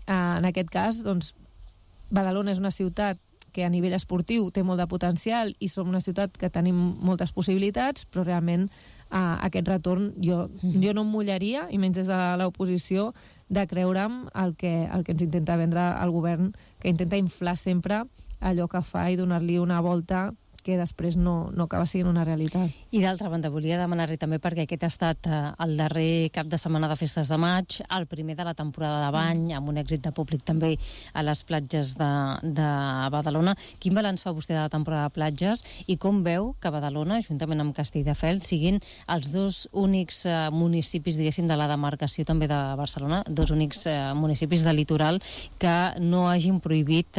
en aquest cas, doncs, Badalona és una ciutat que a nivell esportiu té molt de potencial i som una ciutat que tenim moltes possibilitats, però realment aquest retorn jo no em mullaria, i menys des de l'oposició, de creure'm el que ens intenta vendre el govern, que intenta inflar sempre allò que fa i donar-li una volta que després no acaba sent una realitat. I d'altra banda, volia demanar-li també, perquè aquest ha estat el darrer cap de setmana de festes de maig, el primer de la temporada de bany, amb un èxit de públic també a les platges de Badalona. Quin balanç fa vostè de la temporada de platges i com veu que Badalona, juntament amb Castelldefels, siguin els dos únics municipis, diguéssim, de la demarcació també de Barcelona, dos únics municipis de litoral que no hagin prohibit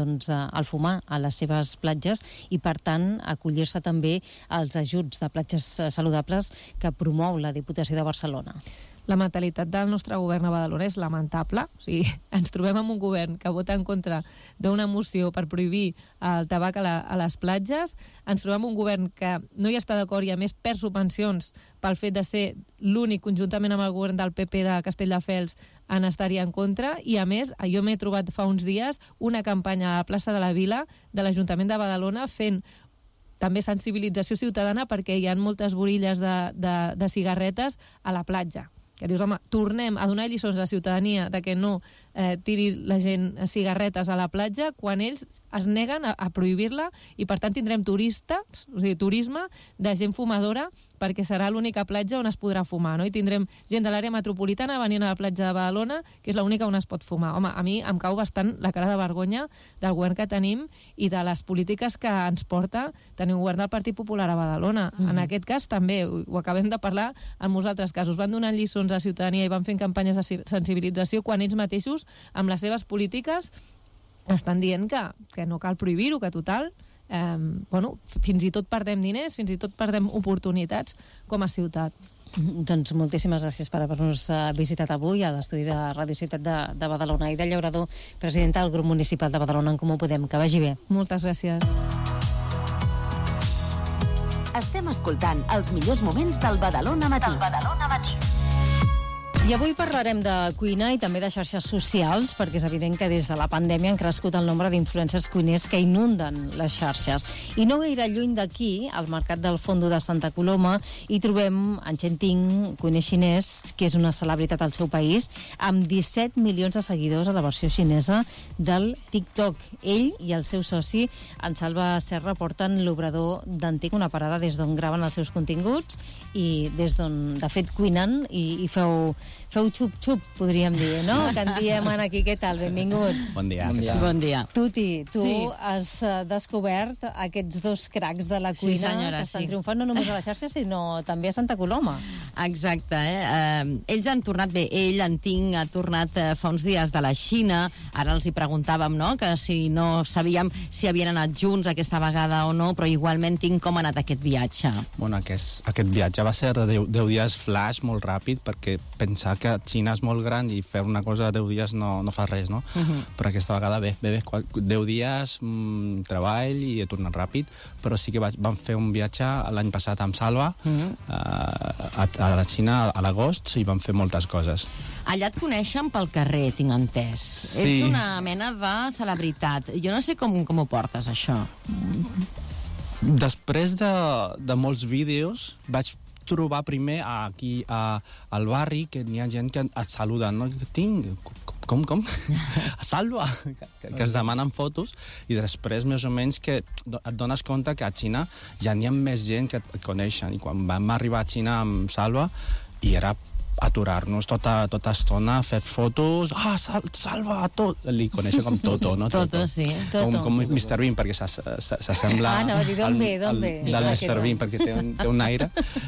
el fumar a les seves platges i, per tant, acollir-se també als ajuts de platges saludables que promou la Diputació de Barcelona? La mentalitat del nostre govern a Badalona és lamentable. O sigui, ens trobem amb un govern que vota en contra d'una moció per prohibir el tabac a les platges. Ens trobem amb un govern que no hi està d'acord i a més perd subvencions pel fet de ser l'únic, conjuntament amb el govern del PP de Castelldefels, en estar-hi en contra. I a més, jo m'he trobat fa uns dies una campanya a la plaça de la Vila de l'Ajuntament de Badalona fent també sensibilització ciutadana perquè hi ha moltes borilles de cigarretes a la platja. Que dius, home, tornem a donar lliçons a la ciutadania de que no tiri la gent cigarretes a la platja quan ells es neguen a prohibir-la, i per tant tindrem turistes, o sigui, turisme de gent fumadora, perquè serà l'única platja on es podrà fumar, no? I tindrem gent de l'àrea metropolitana venint a la platja de Badalona, que és l'única on es pot fumar. Home, a mi em cau bastant la cara de vergonya del govern que tenim i de les polítiques que ens porta tenir un govern del Partit Popular a Badalona. En aquest cas també, ho acabem de parlar en molts altres casos, van donant lliçons a la ciutadania i van fent campanyes de sensibilització quan ells mateixos, amb les seves polítiques, estan dient que no cal prohibir-ho, que total, fins i tot perdem diners, fins i tot perdem oportunitats com a ciutat. Doncs moltíssimes gràcies per haver-nos visitat avui a l'estudi de Radio Ciutat de Badalona. Aida Llauradó, presidenta del grup municipal de Badalona en Comú Podem. Que vagi bé. Moltes gràcies. Estem escoltant els millors moments del Badalona Matí. I avui parlarem de cuina i també de xarxes socials, perquè és evident que des de la pandèmia han crescut el nombre d'influencers cuiners que inunden les xarxes. I no gaire lluny d'aquí, al Mercat del Fondo de Santa Coloma, hi trobem en Chen Ting, cuiner xinès, que és una celebritat al seu país, amb 17 milions de seguidors a la versió xinesa del TikTok. Ell i el seu soci, en Salva Serra, porten l'obrador d'Antic, una parada des d'on graven els seus continguts i des d'on, de fet, cuinen i feu xup-xup, podríem dir, no? Que en diem aquí. Què tal? Benvinguts. Bon dia. Bon dia. Tuti, tu has descobert aquests dos cracs de la cuina que estan triomfant no només a la xarxa, sinó també a Santa Coloma. Exacte, ells han tornat bé. En Ting ha tornat fa uns dies de la Xina. Ara els hi preguntàvem, no?, que si no sabíem si havien anat junts aquesta vegada o no, però igualment Ting, com ha anat aquest viatge? Bueno, aquest viatge va ser 10 dies flash, molt ràpid, perquè pensar que Xina és molt gran i fer una cosa 10 dies no fa res, no? Però aquesta vegada bé, 10 dies, treball i he tornat ràpid, però sí que vam fer un viatge l'any passat amb Salva a la Xina a l'agost i vam fer moltes coses. Allà et coneixen pel carrer, tinc entès. Sí. Ets una mena de celebritat. Jo no sé com ho portes, això. Després de molts vídeos vaig trobar primer aquí al barri que n'hi ha gent que et saluden, no? Com? Salva! Que es demanen fotos i després més o menys que et dones compte que a Xina ja n'hi ha més gent que et coneixen, i quan vam arribar a Xina amb Salva i era aturar-nos tota estona, fer fotos, Salva, tot, li coneixen com Toto, no? Toto, sí. Com Mr. Bean, perquè s'assembla d'on ve? Del Mr. Bean, perquè té un aire,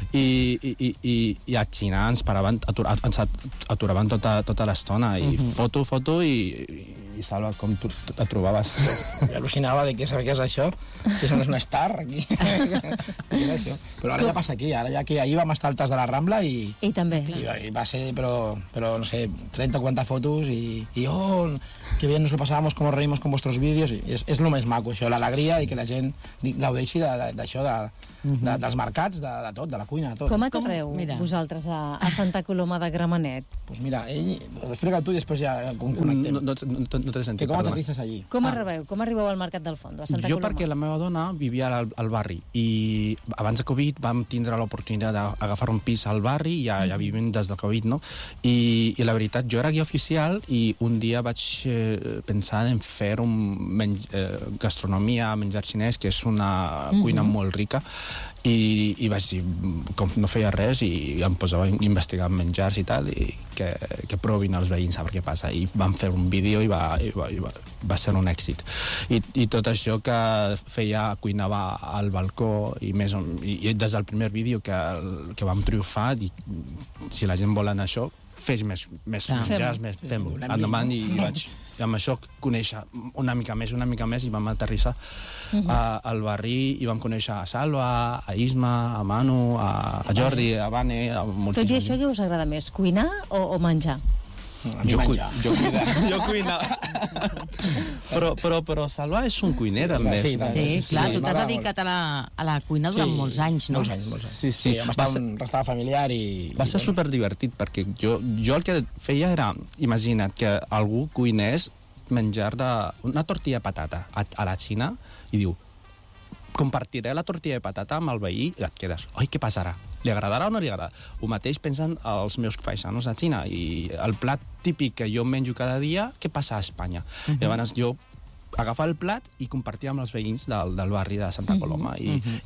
i a Xina ens aturaven tota l'estona, i foto, i I Salva, com tu et trobaves? Jo al·lucinava de què és això, que això no és un star, aquí. Això. Però ara ja passa aquí, ara ja que ahir vam estar al tas de la Rambla i també. I va ser, però no sé, 30 o 40 fotos i que bien nos lo pasábamos, como reímos con vuestros vídeos, i és lo més maco, això, l'alegria i que la gent gaudeixi d'això, dels mercats, de tot, de la cuina, de tot. Com aterreu vosaltres a Santa Coloma de Gramenet? Pues mira, explica tu i després ja connectem. No t'he sentit, com aterrices allí? Com arribeu al Mercat del Fondo, a Santa Coloma? Jo perquè la meva dona vivia al barri i abans de Covid vam tindre l'oportunitat d'agafar un pis al barri i ja vivim des del Covid, no? I la veritat, jo era guia oficial i un dia vaig pensar en fer gastronomia, menjar xinès, que és una cuina molt rica, i vaig dir, com no feia res, i em posava a investigar menjars i tal, i que provin els veïns a veure què passa. I vam fer un vídeo i va ser un èxit. I tot això que feia, cuinava al balcó, i des del primer vídeo que vam triomfar, i si la gent vol anar a això, fes més menjars, fem-ho. Endavant, i vaig amb això conèixer una mica més, i vam aterrissar al barri i vam conèixer a Salva, a Isma, a Manu, a Jordi, a Vane, a moltíssim. Tot i això, què us agrada més, cuinar o menjar? Jo cuinar. Però Salva és un cuiner, també. Sí, clar, tu t'has dedicat a la cuina durant molts anys, no? Molts anys. Sí, vam estar en un restaurant familiar i... Va ser superdivertit, perquè jo el que feia era, imagina't que algú cuinés menjar una tortilla de patata a la Xina i diu, compartiré la tortilla de patata amb el veí i et quedes, oi, què passarà? Li agradarà o no li agradarà? Ho mateix pensen els meus paisanos a Xina, i el plat típic que jo menjo cada dia, què passa a Espanya? Llavors jo agafava el plat i compartia amb els veïns del barri de Santa Coloma,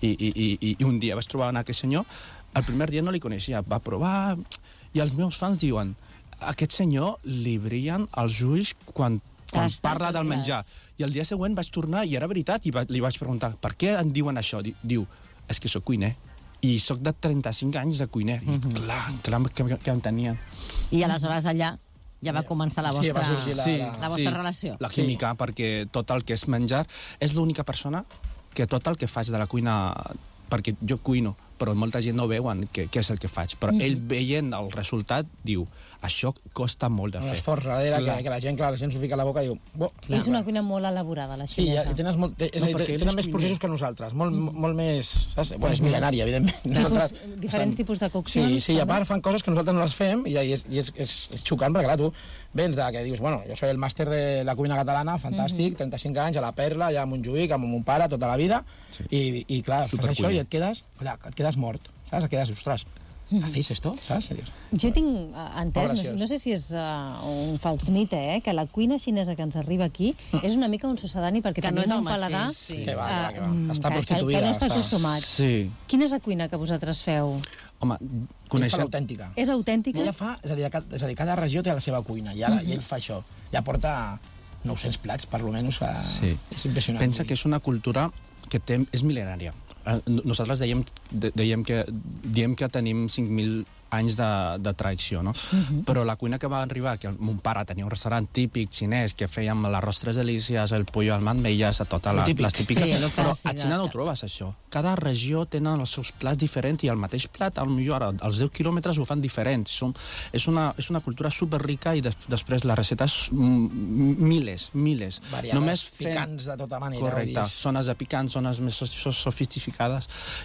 i un dia vaig trobar aquest senyor, el primer dia no li coneixia, va provar, i els meus fans diuen, aquest senyor li brillen els ulls quan parla del menjar. I el dia següent vaig tornar i era veritat, i li vaig preguntar, per què em diuen això? Diu, és que sóc cuiner. I sóc de 35 anys de cuiner. I clar que em tenien. I aleshores allà ja va començar la vostra relació. La química, perquè tot el que és menjar és l'única persona que tot el que faig de la cuina, perquè jo cuino, però molta gent no veuen què és el que faig, però ell veient el resultat diu, això costa molt de fer. L'esforç darrere, que la gent s'ho fica a la boca i diu... És una cuina molt elaborada, la xinesa. Sí, tenen més processos que nosaltres, molt més... És mil·lenària, evidentment. Diferents tipus de coccions. Sí, i a part fan coses que nosaltres no les fem, i és xocant, perquè clar, tu vens que dius, bueno, jo soy el màster de la cuina catalana, fantàstic, 35 anys, a la Perla, allà a Montjuïc, amb mon pare, tota la vida, i clar, fas això i et quedes mort, saps? Et quedes, ostres, ¿hacéis esto? ¿Sabes? Jo tinc entès, no sé si és un fals mite, que la cuina xinesa que ens arriba aquí és una mica un sucedani perquè tenim un paladar que està prostituïda. Que no està acostumat. Quina és la cuina que vosaltres feu? Home, ell fa l'autèntica. És autèntica? Ella fa, és a dir, cada regió té la seva cuina, i ell fa això. Ja porta 900 plats, per almenys. És impressionant. Pensa que és una cultura que és mil·lenària. Nosaltres diem que tenim 5.000 anys de tradició, no? Però la cuina que va arribar, que mon pare tenia un restaurant típic xinès, que fèiem l'arròs tres delícies, el pollo al mandmelles, totes les típiques, però a Xina no ho trobes, això. Cada regió tenen els seus plats diferents, i el mateix plat, potser als 10 quilòmetres ho fan diferents. És una cultura superrica, i després les receptes miles. Variades, picants de tota manera. Correcte, zones de picants, zones més sofisticades,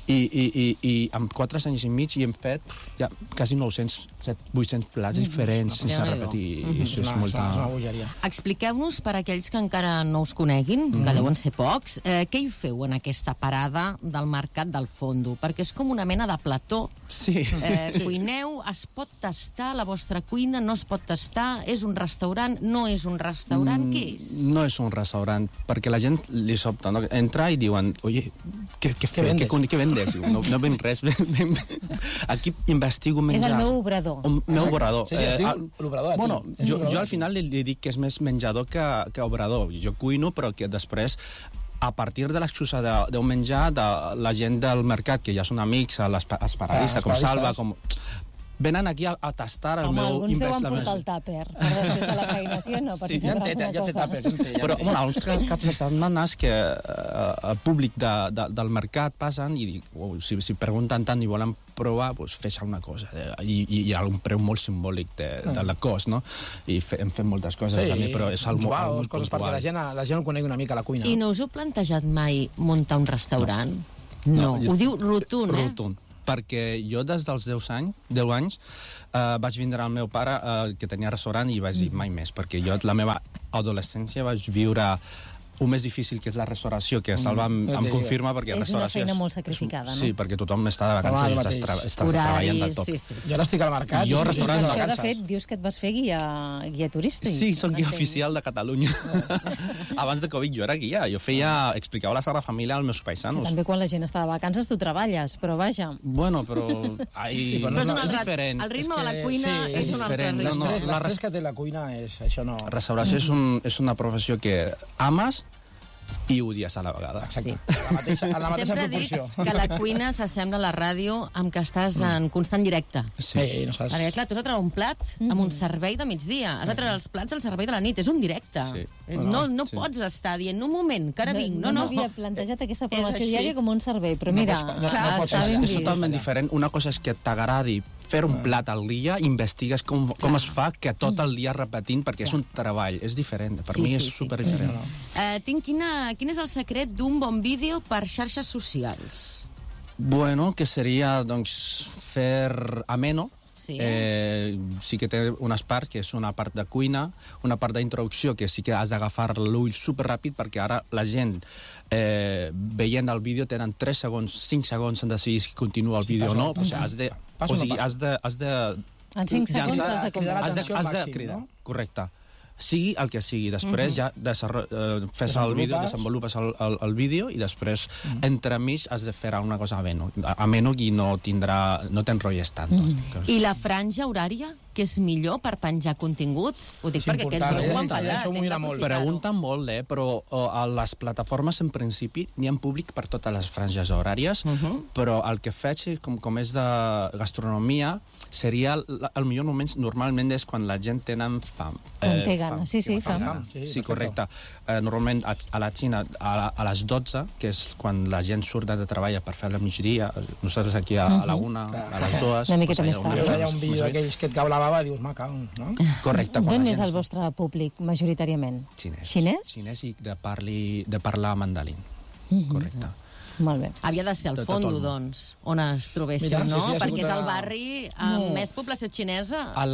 i amb 4 anys i mig hi hem fet ja quasi 800 plats diferents, sense repetir. Això és molta... bogeria. Expliqueu-nos, per aquells que encara no us coneguin, que deuen ser pocs, què hi feu en aquesta parada del Mercat del Fondo? Perquè és com una mena de plató. Sí. Cuineu, es pot tastar la vostra cuina, no es pot tastar, és un restaurant, no és un restaurant, què és? No és un restaurant, perquè la gent li sobta, no? Entra i diuen, oye, què vendes? No ven res. Aquí investigo menjar. És el meu obrador. El meu obrador. Sí, es diu l'obrador. Bueno, jo al final li dic que és més menjador que obrador. Jo cuino, però que després, a partir de l'excusa d'un menjar, de la gent del mercat, que ja són amics, els paradistes, com Salva, venen aquí a tastar el Home, meu... alguns deuen portar el tàper per després de la feina, sí o no? Per si Ja en sembla té, alguna ja té cosa. tàpers. Però, bueno, uns caps de setmanes que el públic del mercat passen i si pregunten tant i volen provar, doncs fes una cosa. I hi ha un preu molt simbòlic de la cost, no? I hem fet moltes coses també, però és algo molt coses perquè puntual. la gent ho conegui una mica, la cuina. I no us heu plantejat mai muntar un restaurant? No. Ho diu rotund, Rotund. Perquè jo des dels 10 anys vaig vindre al meu pare que tenia restaurant i vaig dir mai més, perquè jo la meva adolescència vaig viure el més difícil, que és la restauració, que Salva em confirma, perquè És una restauració feina molt sacrificada, no? Sí, perquè tothom està de vacances i està treballant del tot. Jo ara estic al mercat. Jo restaurant de Això, de vacances. fet, dius que et vas fer guia turístic. Sí, soc guia Entenc. oficial de Catalunya. Abans de Covid jo era guia. Jo explicava la Sagrada Família als meus paisanos. També quan la gent està de vacances tu treballes, però vaja. Bueno, però... Sí, però és diferent. El ritme de la cuina és un altre diferent. ritme. L'estrès que té la cuina és això, no... Restauració és una professió que ames i odies a la vegada. Exacte. A la mateixa Sempre dic proporció. que la cuina s'assembla a la ràdio amb què estàs en constant directe. Sí, no saps... Perquè, clar, tu has de treure un plat amb un servei de migdia. Has de treure els plats al servei de la nit. És un directe. Sí. No pots estar dient un moment, que ara vinc. No. m'havia plantejat aquesta formació així. diària com un servei, però mira, no pots està ser. ben És vist. totalment diferent. Una cosa és que t'agradi fer un plat al dia, investigues com es fa, que tot el dia repetint, perquè és un treball, és diferent. Per mi és superdiferent. Quin és el secret d'un bon vídeo per xarxes socials? Bueno, que seria, doncs, fer ameno. Sí. Sí que té unes parts, que és una part de cuina, una part d'introducció, que sí que has d'agafar l'ull superràpid, perquè ara la gent, veient el vídeo, tenen 3 segons, 5 segons en decidir si continua el vídeo o no. O sigui, has de... En 5 segons has de cridar comprar. l'atenció Has de màxim, cridar, no? correcte. Sigui el que sigui. Després ja fes el vídeo, desenvolupes el vídeo i després, entremig, has de fer una cosa ameno i no t'enrotlles tant. I la franja horària, que és millor per penjar contingut? Ho dic perquè aquells dos ho han pagat. Això m'ho mira molt. Pregunten molt, però a les plataformes, en principi, n'hi ha públic per totes les franges horàries, però el que faig, com és de gastronomia, seria el millor moment, normalment, és quan la gent tenen fam. Quan té gana, sí, fam. Sí, correcte. Normalment a la Xina, a les 12, que és quan la gent surt de treball per fer la migdia, nosaltres aquí a la 1, a les 2... Una miqueta més tard. Jo veia un vídeo d'aquells que et cau la bava i dius, maca, no? Correcte. D'on és el vostre públic, majoritàriament? Xinès? Xinès i de parlar mandarín. Correcte. Molt bé. Havia de ser al De tot fondo, el món. doncs, on es trobéssiu, Mira, no? sí, ha Perquè sigut és el barri amb més població xinesa. A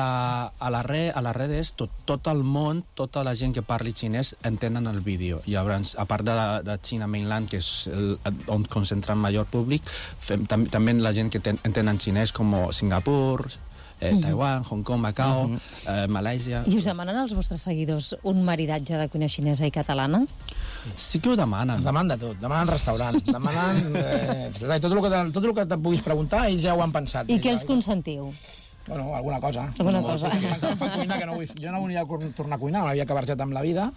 la red és tot el món, tota la gent que parli xinès entenen el vídeo. Llavors, a part de China Mainland, que és on concentra el major públic, també la gent que entenen xinès com Singapur, Taiwan, Hong Kong, Macau, Malàisia... I us demanen als vostres seguidors un maridatge de cuina xinesa i catalana? Sí que ho demanen. Es demanen de tot, demanen restaurant, demanen... tot el que te puguis preguntar, ells ja ho han pensat. I què els consentiu? Bueno, alguna cosa. Alguna cosa. Fa cuina que no vull... Jo no volia tornar a cuinar, m'havia cabarjat amb la vida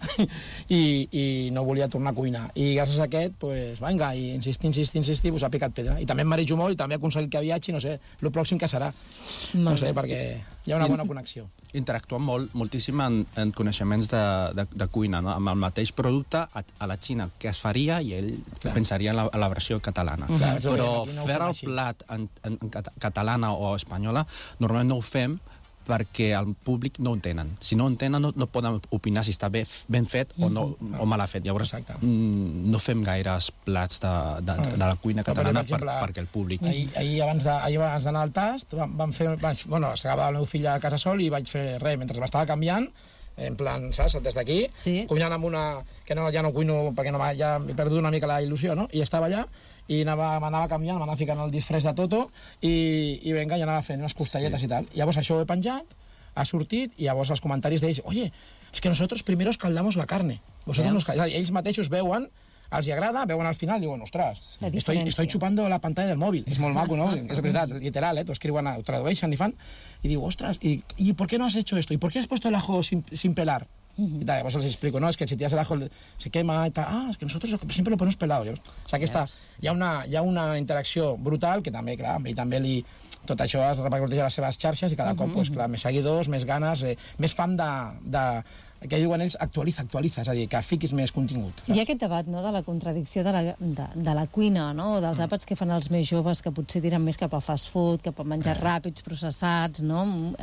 i no volia tornar a cuinar. I gràcies a aquest, pues, vinga, i insistir, pues, ha picat pedra. I també em marejo molt i també he aconseguit que viatgi, no sé, el pròxim que serà. No sé, perquè hi ha una bona connexió. Interactuem moltíssim en coneixements de cuina, no? Amb el mateix producte a la Xina que es faria i ell pensaria en la versió catalana. Però fer el plat en catalana o espanyola normalment no ho fem perquè el públic no ho entenen. Si no ho entenen, no poden opinar si està ben fet o mal fet. Llavors, no fem gaires plats de la cuina catalana perquè el públic... Ahir abans d'anar al tast, estava el meu fill a casa sol i vaig fer res, mentre m'estava canviant, en plan, saps, des d'aquí, cuinant amb una... que ja no cuino perquè ja he perdut una mica la il·lusió, no? I estava allà i m'anava canviant, m'anava ficant el disfress de Toto i venga, i anava fent unes costelletes i tal. Llavors això ho he penjat, ha sortit, i llavors els comentaris d'ells, oye, es que nosotros primero escaldamos la carne. Ells mateixos veuen, els agrada, veuen al final, diuen, ostres, estoy chupando la pantalla del móvil. És molt maco, no? És veritat, literal, t'ho escriuen, ho tradueixen i fan, i diu, ostres, ¿y por qué no has hecho esto? ¿Y por qué has puesto el ajo sin pelar? Y tal, llavors els explico, no, es que si tiras el ajo se quema y tal, es que nosotros siempre lo ponemos pelado. O sigui, hi ha una interacció brutal que també, clar, a ell també tot això es repercuteix a les seves xarxes i cada cop, pues, clar, més seguidors, més ganes, més fan que diuen ells, actualitza, és a dir, que fiquis més contingut. Hi ha aquest debat, no?, de la contradicció de la cuina, no?, o dels àpats que fan els més joves, que potser tiren més cap a fast food, cap a menjar ràpids, processats, no?,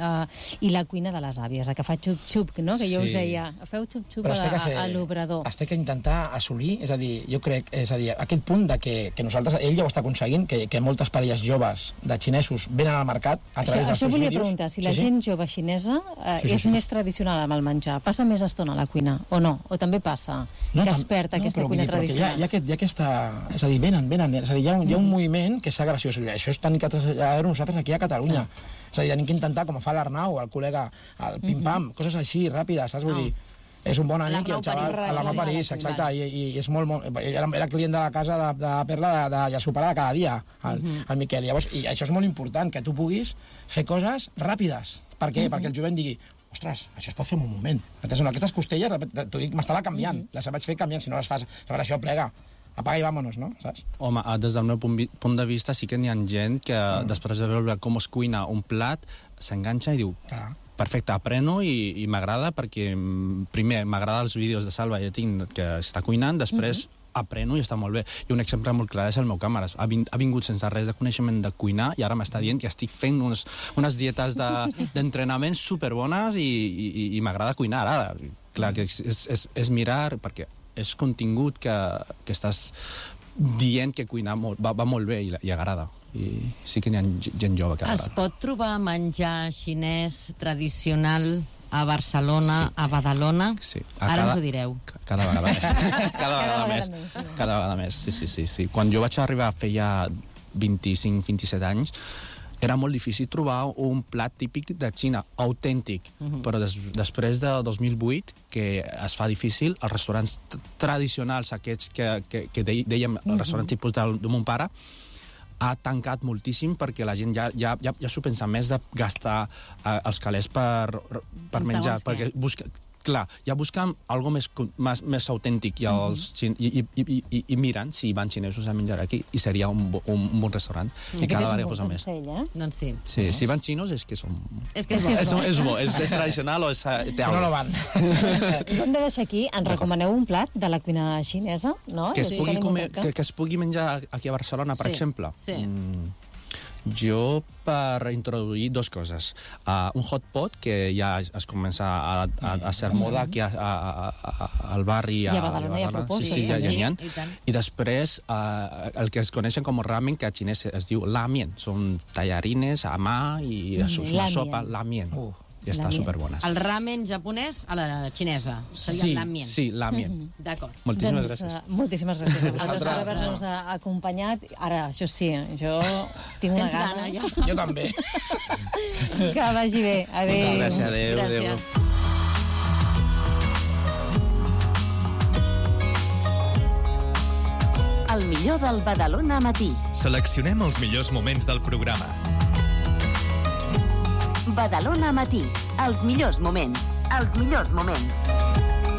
i la cuina de les àvies, a que fa xup-xup, no?, que jo us deia, feu xup-xup a l'obrador. Has de intentar assolir, és a dir, jo crec, aquest punt de que nosaltres, ell ja ho està aconseguint, que moltes parelles joves de xinesos venen al mercat a través dels seus vídeos. Això volia preguntar, si la gent jove xinesa és més tradicional amb el menjar, passa més estona a la cuina, o no? O també passa que es perd aquesta cuina tradicional? Hi ha aquesta... És a dir, venen. És a dir, hi ha un moviment que és graciós. Això és tant que traslladar nosaltres aquí a Catalunya. És a dir, tenim que intentar, com fa l'Arnau, el col·lega, el pim-pam, coses així, ràpides, saps? Vull dir, és un bon amic i el xaval a l'Arnau París, exacte, i és molt... Era client de la casa de Perla de sopar de cada dia, el Miquel. I això és molt important, que tu puguis fer coses ràpides. Per què? Perquè el jovent digui, ostres, això es pot fer en un moment. Aquestes costelles, t'ho dic, m'estava canviant. Les vaig fer canviant, si no les fas. Llavors això plega, apaga i vámonos, no? Saps? Home, des del meu punt de vista sí que n'hi ha gent que després de veure com es cuina un plat s'enganxa i diu, perfecte, apreno i m'agrada perquè, primer, m'agrada els vídeos de Salva que està cuinant, després apreno i està molt bé. I un exemple molt clar és el meu càmeres. Ha vingut sense res de coneixement de cuinar i ara m'està dient que estic fent unes dietes d'entrenament superbones i m'agrada cuinar ara. Clar, que és mirar, perquè és contingut que estàs dient que cuinar va molt bé i agrada. I sí que n'hi ha gent jove que agrada. Es pot trobar menjar xinès tradicional a Barcelona, a Badalona? Sí. Ara ens ho direu. Cada vegada més. Cada vegada més, sí. Quan jo vaig arribar feia 25-27 anys, era molt difícil trobar un plat típic de Xina, autèntic. Però després de 2008, que es fa difícil, els restaurants tradicionals, aquests que dèiem, els restaurants tipus de mon pare, ha tancat moltíssim perquè la gent ja s'ho pensa més de gastar els calés per menjar, perquè clar, ja busquen algo més autèntic i miren si van xinesos a menjar aquí i seria un bon restaurant i cada vegada posa més. Doncs sí. Sí, si van xinos és que són... És que és bo. És tradicional o és... Si no, no van. Hem de deixar aquí, ens recomaneu un plat de la cuina xinesa, no? Que es pugui menjar aquí a Barcelona, per exemple? Sí. Jo, per introduir dues coses. Un hot pot, que ja es comença a ser moda aquí al barri. I a Badalona hi ha propostes. Sí, ja n'hi ha. I després, el que es coneixen com ramen, que a xinès es diu lamien. Són tallarines a mà i és una sopa, lamien. I està superbona. El ramen japonès a la xinesa. Seria lamien. Sí, lamien. D'acord. Moltíssimes gràcies. Moltíssimes gràcies a vosaltres per haver-nos acompanyat. Ara, això sí, jo tinc una gana. Jo també. Que vagi bé. Adéu. Gràcies, adéu. El millor del Badalona Matí. Seleccionem els millors moments del programa. Badalona Matí. Els millors moments. Els millors moments.